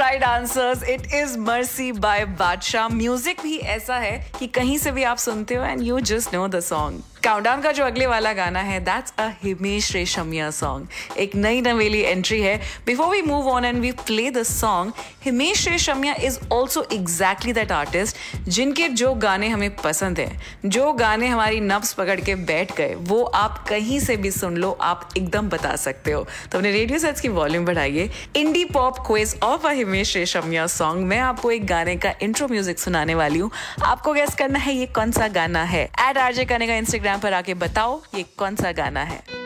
Right answers. It is mercy bye बादशाह. Music भी ऐसा है कि कहीं से भी आप सुनते हो and you just know the song. Countdown का जो अगले वाला गाना है that's a Himesh Reshammiya song. एक नई नवेली एंट्री है. Before we move on and we play the song, Himesh Reshammiya is also exactly that artist जिनके जो गाने हमें पसंद है, जो गाने हमारी नब्ज पकड़ के बैठ गए, वो आप कहीं से भी सुन लो, आप एकदम बता सकते हो. तो अपने रेडियो सेट्स की वॉल्यूम बढ़ाइए. Indie pop quiz of a Himesh Reshammiya song. मैं आपको एक गाने का इंट्रो म्यूजिक सुनाने वाली हूँ. आपको गेस करना है ये कौन सा गाना है. @RJ कनेगा इंस्टाग्राम पर आके बताओ ये कौन सा गाना है.